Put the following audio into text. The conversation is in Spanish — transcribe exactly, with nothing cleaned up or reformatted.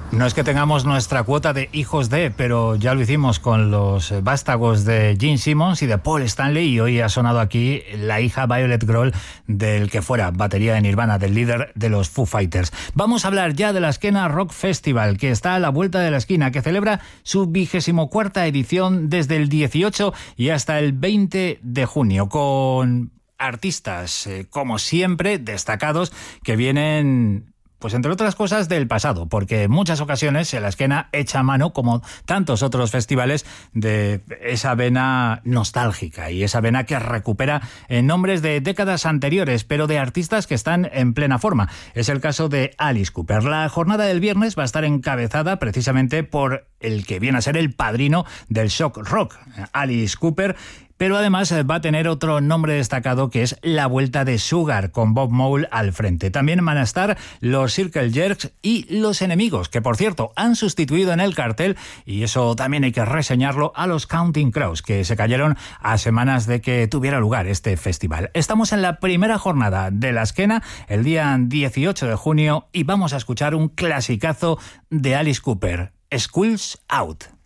No es que tengamos nuestra cuota de hijos de, pero ya lo hicimos con los vástagos de Gene Simmons y de Paul Stanley, y hoy ha sonado aquí la hija Violet Grohl del que fuera batería de Nirvana, del líder de los Foo Fighters. Vamos a hablar ya de la Skena Rock Festival, que está a la vuelta de la esquina, que celebra su vigésimo cuarta edición desde el dieciocho y hasta el veinte de junio, con artistas, eh, como siempre, destacados, que vienen... Pues entre otras cosas del pasado, porque en muchas ocasiones la Skena echa mano, como tantos otros festivales, de esa vena nostálgica y esa vena que recupera nombres de décadas anteriores, pero de artistas que están en plena forma. Es el caso de Alice Cooper. La jornada del viernes va a estar encabezada precisamente por el que viene a ser el padrino del shock rock, Alice Cooper, pero además va a tener otro nombre destacado, que es la vuelta de Sugar, con Bob Mole al frente. También van a estar los Circle Jerks y Los Enemigos, que por cierto han sustituido en el cartel, y eso también hay que reseñarlo, a los Counting Crows, que se cayeron a semanas de que tuviera lugar este festival. Estamos en la primera jornada de la Skena, el día dieciocho de junio, y vamos a escuchar un clasicazo de Alice Cooper, Skulls Out.